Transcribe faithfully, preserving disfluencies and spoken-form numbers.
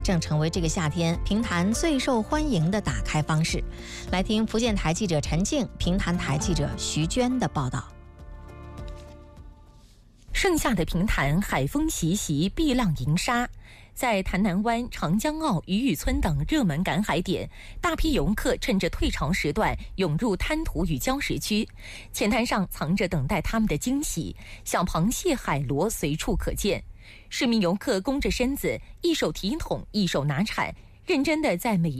正成为这个夏天平潭最受欢迎的打开方式。来听福建台记者陈静、平潭台记者徐娟的报道。 盛夏的平潭，海风习习，碧浪银沙。在潭南湾、长江澳、渔屿村等热门赶海点，大批游客趁着退潮时段涌入滩涂与礁石区，浅滩上藏着等待他们的惊喜，小螃蟹、海螺随处可见。市民游客弓着身子，一手提桶，一手拿铲，认真地在每一